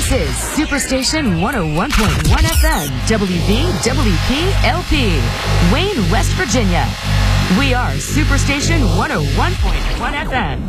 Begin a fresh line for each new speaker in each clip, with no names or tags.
This is Superstation 101.1 FM, WVWP-LP, Wayne, West Virginia. We are Superstation 101.1 FM.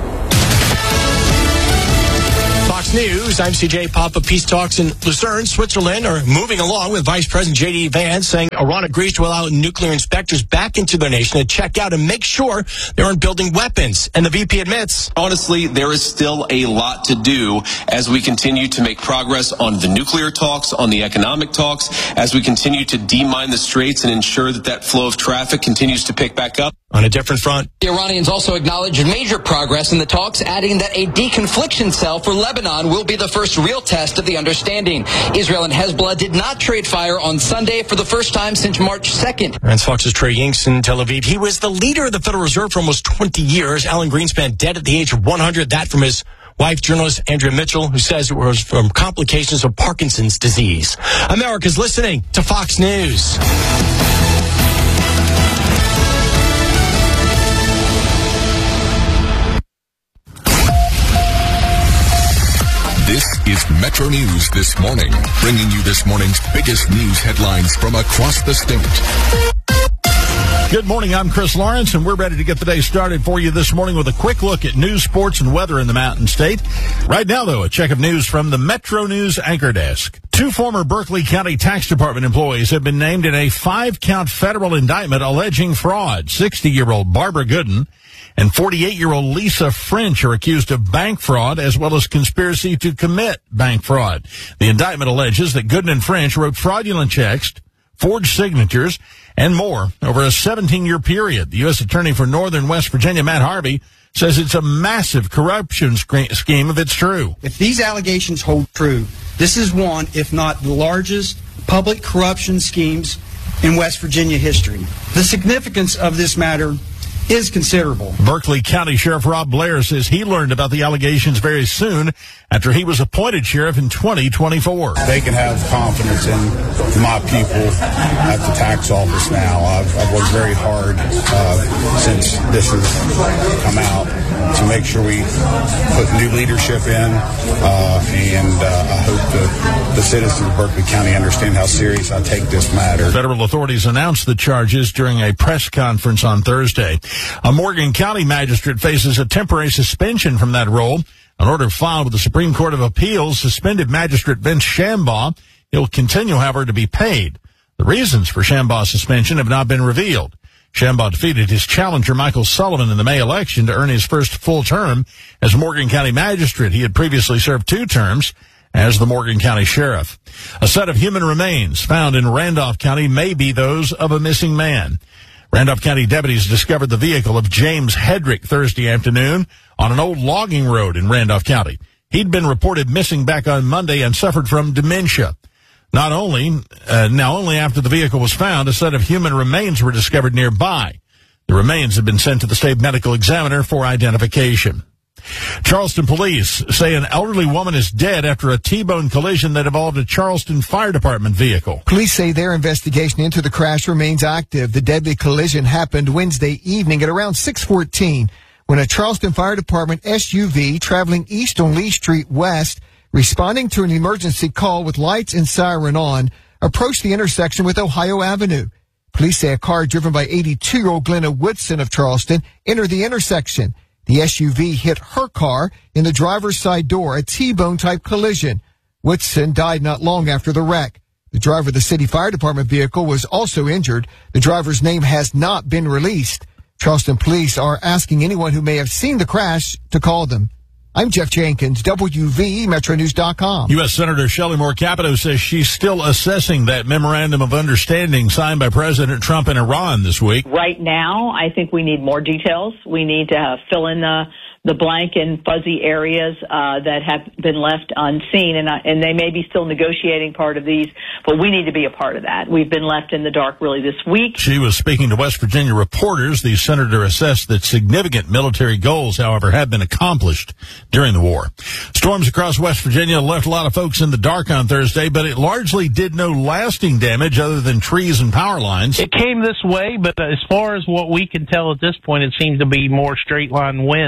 Fox News, I'm CJ Papa. Peace talks in Lucerne, Switzerland are moving along with Vice President J.D. Vance saying Iran agrees to allow nuclear inspectors back into their nation to check out and make sure they aren't building weapons. And the VP admits,
honestly, there is still a lot to do as we continue to make progress on the nuclear talks, on the economic talks, as we continue to demine the straits and ensure that that flow of traffic continues to pick back up.
On a different front,
the Iranians also acknowledged major progress in the talks, adding that a deconfliction cell for Lebanon will be the first real test of the understanding. Israel and Hezbollah did not trade fire on Sunday for the first time since March 2nd.
And Fox's Trey Yingst in Tel Aviv. He was the leader of the Federal Reserve for almost 20 years. Alan Greenspan dead at the age of 100. That from his wife, journalist Andrea Mitchell, who says it was from complications of Parkinson's disease. America's listening to Fox News.
This is Metro News This Morning, bringing you this morning's biggest news headlines from across the state.
Good morning, I'm Chris Lawrence, and we're ready to get the day started for you this morning with a quick look at news, sports, and weather in the Mountain State. Right now, though, a check of news from the Metro News Anchor Desk. 2 former Berkeley County Tax Department employees have been named in a 5-count federal indictment alleging fraud. 60-year-old Barbara Gooden and 48-year-old Lisa French are accused of bank fraud as well as conspiracy to commit bank fraud. The indictment alleges that Gooden and French wrote fraudulent checks, forged signatures, and more over a 17-year period. The U.S. Attorney for Northern West Virginia, Matt Harvey, says it's a massive corruption scheme if it's true.
If these allegations hold true, this is one, if not the largest, public corruption schemes in West Virginia history. The significance of this matter is considerable.
Berkeley County Sheriff Rob Blair says he learned about the allegations very soon after he was appointed sheriff in 2024.
They can have confidence in my people at the tax office now. I've worked very hard since this has come out to make sure we put new leadership in, and I hope the citizens of Berkeley County understand how serious I take this matter.
Federal authorities announced the charges during a press conference on Thursday. A Morgan County magistrate faces a temporary suspension from that role. An order filed with the Supreme Court of Appeals suspended Magistrate Vince Shambaugh. He'll continue, however, to be paid. The reasons for Shambaugh's suspension have not been revealed. Shambaugh defeated his challenger, Michael Sullivan, in the May election to earn his first full term as Morgan County magistrate. He had previously served 2 terms as the Morgan County sheriff. A set of human remains found in Randolph County may be those of a missing man. Randolph County deputies discovered the vehicle of James Hedrick Thursday afternoon on an old logging road in Randolph County. He'd been reported missing back on Monday and suffered from dementia. Only after the vehicle was found, a set of human remains were discovered nearby. The remains have been sent to the state medical examiner for identification. Charleston police say an elderly woman is dead after a T-bone collision that involved a Charleston Fire Department vehicle.
Police say their investigation into the crash remains active. The deadly collision happened Wednesday evening at around 6:14 when a Charleston Fire Department SUV traveling east on Lee Street West, responding to an emergency call with lights and siren on, approached the intersection with Ohio Avenue. Police say a car driven by 82-year-old Glenna Woodson of Charleston entered the intersection. The SUV hit her car in the driver's side door, a T-bone type collision. Woodson died not long after the wreck. The driver of the city fire department vehicle was also injured. The driver's name has not been released. Charleston police are asking anyone who may have seen the crash to call them. I'm Jeff Jenkins, WVMetroNews.com.
U.S. Senator Shelley Moore Capito says she's still assessing that memorandum of understanding signed by President Trump and Iran this week.
Right now, I think we need more details. We need to fill in the blank and fuzzy areas that have been left unseen, and they may be still negotiating part of these, but we need to be a part of that. We've been left in the dark really this week.
She was speaking to West Virginia reporters. The senator assessed that significant military goals, however, have been accomplished during the war. Storms across West Virginia left a lot of folks in the dark on Thursday, but it largely did no lasting damage other than trees and power lines.
It came this way, but as far as what we can tell at this point, it seems to be more straight line winds than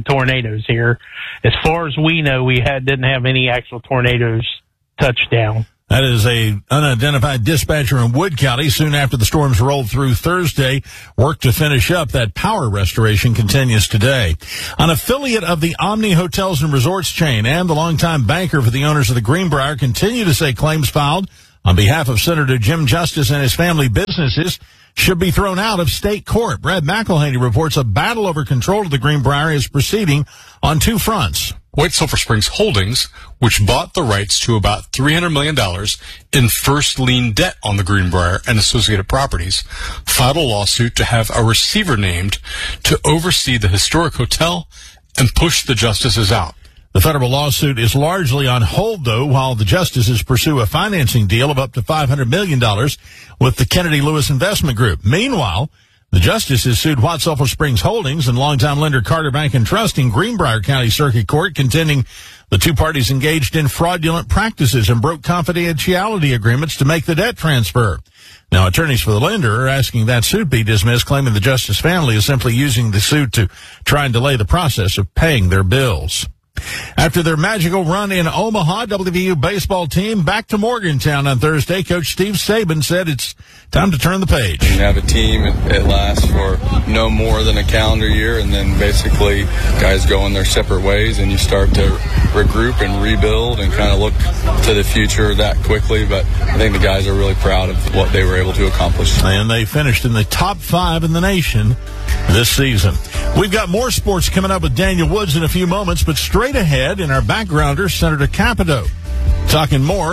tornadoes here. As far as we know, we didn't have any actual tornadoes touch down.
That is a unidentified dispatcher in Wood County. Soon after the storms rolled through Thursday, work to finish up that power restoration continues today. An affiliate of the Omni Hotels and Resorts chain and the longtime banker for the owners of the Greenbrier continue to say claims filed on behalf of Senator Jim Justice and his family businesses should be thrown out of state court. Brad McElhaney reports a battle over control of the Greenbrier is proceeding on two fronts.
White Sulphur Springs Holdings, which bought the rights to about $300 million in first lien debt on the Greenbrier and associated properties, filed a lawsuit to have a receiver named to oversee the historic hotel and push the justices out.
The federal lawsuit is largely on hold, though, while the justices pursue a financing deal of up to $500 million with the Kennedy Lewis Investment Group. Meanwhile, the justices sued White Sulphur Springs Holdings and longtime lender Carter Bank and Trust in Greenbrier County Circuit Court, contending the two parties engaged in fraudulent practices and broke confidentiality agreements to make the debt transfer. Now, attorneys for the lender are asking that suit be dismissed, claiming the Justice family is simply using the suit to try and delay the process of paying their bills. After their magical run in Omaha, WVU baseball team back to Morgantown on Thursday. Coach Steve Saban said it's time to turn the page.
You have a team, it lasts for no more than a calendar year, and then basically guys go in their separate ways, and you start to regroup and rebuild and kind of look to the future that quickly. But I think the guys are really proud of what they were able to accomplish.
And they finished in the top 5 in the nation this season. We've got more sports coming up with Daniel Woods in a few moments, but straight ahead in our backgrounder, Senator Capito, talking more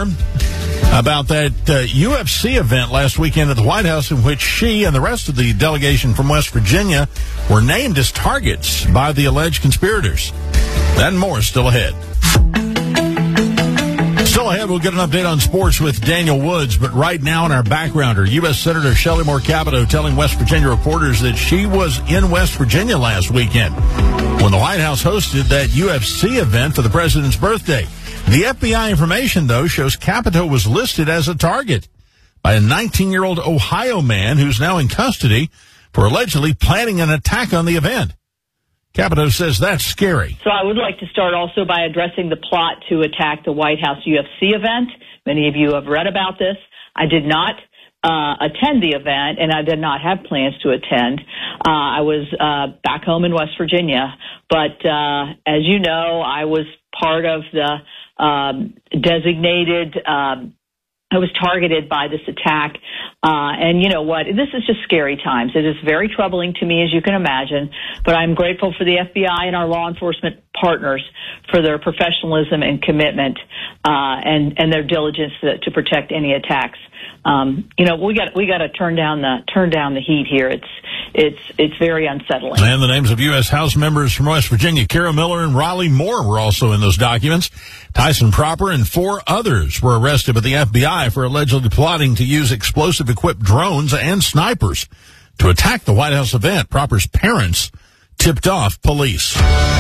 about that UFC event last weekend at the White House in which she and the rest of the delegation from West Virginia were named as targets by the alleged conspirators. That and more still ahead. Still ahead, we'll get an update on sports with Daniel Woods, but right now in our backgrounder, U.S. Senator Shelley Moore Capito telling West Virginia reporters that she was in West Virginia last weekend when the White House hosted that UFC event for the president's birthday. The FBI information, though, shows Capito was listed as a target by a 19-year-old Ohio man who's now in custody for allegedly planning an attack on the event. Capito says that's scary.
So I would like to start also by addressing the plot to attack the White House UFC event. Many of you have read about this. I did not attend the event, and I did not have plans to attend. I was back home in West Virginia. But as you know, I was part of the designated I was targeted by this attack. And you know what? This is just scary times. It is very troubling to me, as you can imagine. But I'm grateful for the FBI and our law enforcement partners for their professionalism and commitment and their diligence to protect any attacks. You know, we got to turn down the heat here. It's very unsettling.
And the names of U.S. House members from West Virginia, Kara Miller and Raleigh Moore, were also in those documents. Tyson Proper and 4 others were arrested by the FBI for allegedly plotting to use explosive-equipped drones and snipers to attack the White House event. Proper's parents tipped off police.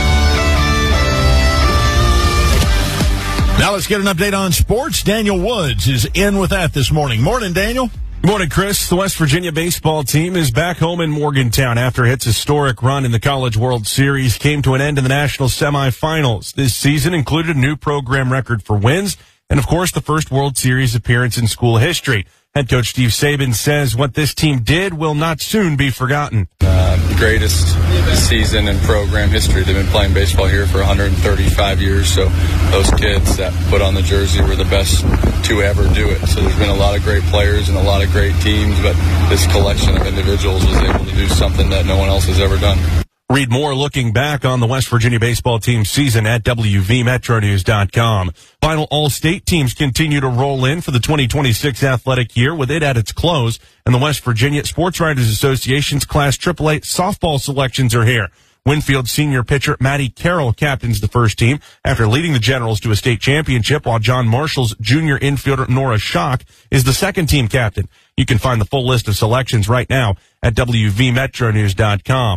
Now let's get an update on sports. Daniel Woods is in with that this morning. Morning, Daniel.
Good morning, Chris. The West Virginia baseball team is back home in Morgantown after its historic run in the College World Series came to an end in the national semifinals. This season included a new program record for wins and, of course, the first World Series appearance in school history. Head coach Steve Saban says what this team did will not soon be forgotten.
Greatest season in program history. They've been playing baseball here for 135 years, so those kids that put on the jersey were the best to ever do it. So there's been a lot of great players and a lot of great teams, but this collection of individuals was able to do something that no one else has ever done.
Read more looking back on the West Virginia baseball team season at WVMetroNews.com. Final all-state teams continue to roll in for the 2026 athletic year with it at its close, and the West Virginia Sports Writers Association's Class AAA softball selections are here. Winfield senior pitcher Matty Carroll captains the first team after leading the Generals to a state championship, while John Marshall's junior infielder Nora Schock is the second team captain. You can find the full list of selections right now at WVMetroNews.com.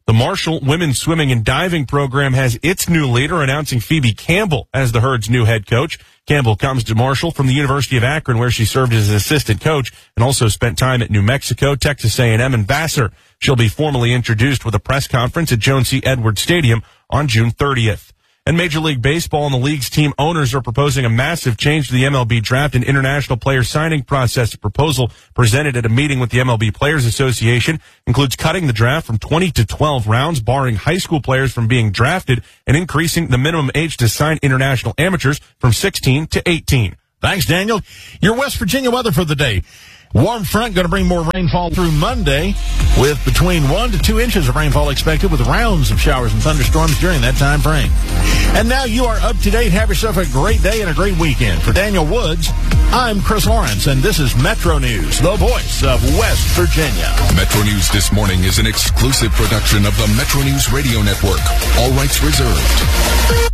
The Marshall Women's Swimming and Diving Program has its new leader, announcing Phoebe Campbell as the Herd's new head coach. Campbell comes to Marshall from the University of Akron, where she served as assistant coach and also spent time at New Mexico, Texas A&M, and Vassar. She'll be formally introduced with a press conference at Joan C. Edwards Stadium on June 30th. And Major League Baseball and the league's team owners are proposing a massive change to the MLB draft and international player signing process. A proposal presented at a meeting with the MLB Players Association includes cutting the draft from 20 to 12 rounds, barring high school players from being drafted, and increasing the minimum age to sign international amateurs from 16 to 18.
Thanks, Daniel. Your West Virginia weather for the day. Warm front going to bring more rainfall through Monday, with between 1 to 2 inches of rainfall expected, with rounds of showers and thunderstorms during that time frame. And now you are up to date. Have yourself a great day and a great weekend. For Daniel Woods, I'm Chris Lawrence, and this is Metro News, the voice of West Virginia.
Metro News This Morning is an exclusive production of the Metro News Radio Network. All rights reserved.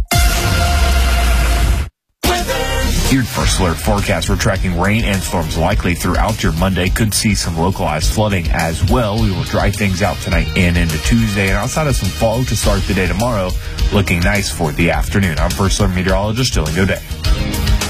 Your First Alert forecast, we're tracking rain and storms likely throughout your Monday. Could see some localized flooding as well. We will dry things out tonight and into Tuesday. And outside of some fog to start the day tomorrow, looking nice for the afternoon. I'm First Alert meteorologist Dylan Godet.